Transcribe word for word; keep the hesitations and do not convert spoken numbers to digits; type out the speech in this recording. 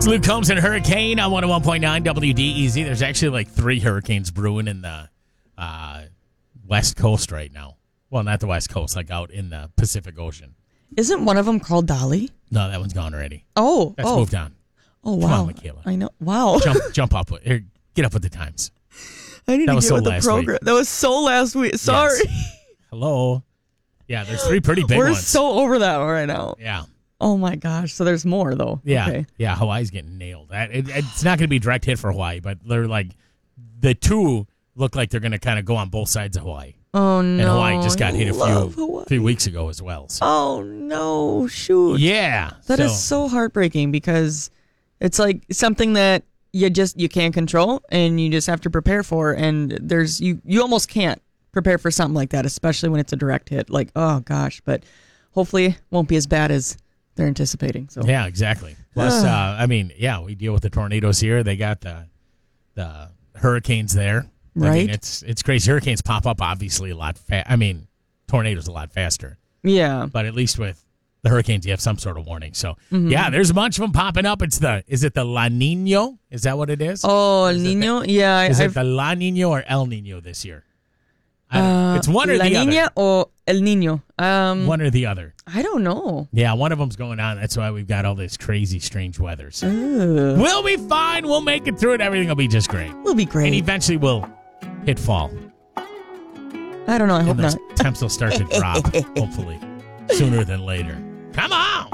It's Luke Combs and Hurricane on one oh one point nine W D E Z. There's actually like three hurricanes brewing in the uh, West Coast right now. Well, not the West Coast, like out in the Pacific Ocean. Isn't one of them called Dolly? No, that one's gone already. Oh. That's oh. moved on. Oh, Come wow. on, Michaela. I know. Wow. Jump jump up. With, here, get up with the times. I need that to was get so with the last program. week. That was so last week. Sorry. Yes. Hello. Yeah, there's three pretty big We're ones. so over that right now. Yeah. Oh, my gosh. So there's more, though. Yeah. Okay. Yeah, Hawaii's getting nailed. That- it- it's not going to be a direct hit for Hawaii, but they're like, the two look like they're going to kind of go on both sides of Hawaii. Oh, no. And Hawaii just got I hit a love few, Hawaii. few weeks ago as well. So. Oh, no. Shoot. Yeah. That so, is so heartbreaking because it's like something that you just you can't control and you just have to prepare for. And there's you, you almost can't prepare for something like that, especially when it's a direct hit. Like, oh, gosh. But hopefully it won't be as bad as they're anticipating. So Yeah, exactly. Plus, uh, I mean, yeah, we deal with the tornadoes here. They got the the hurricanes there. I Right. mean, it's it's crazy. Hurricanes pop up obviously a lot fa- I mean, tornadoes a lot faster. Yeah. But at least with the hurricanes, you have some sort of warning. So, Mm-hmm. yeah, there's a bunch of them popping up. It's the, is it the La Nino? Is that what it is? Oh, El Is it Nino? Yeah. I- Is it I've- the La Nino or El Nino this year? I don't- uh, it's one or La the Niña other. or El Nino? Um, One or the other. I don't know. Yeah, one of them's going on. That's why we've got all this crazy, strange weather. So Ugh. we'll be fine. We'll make it through it. Everything will be just great. We'll be And great. eventually we'll hit fall. I don't know. I hope And not. those temps will start to drop, hopefully, sooner than later. Come on!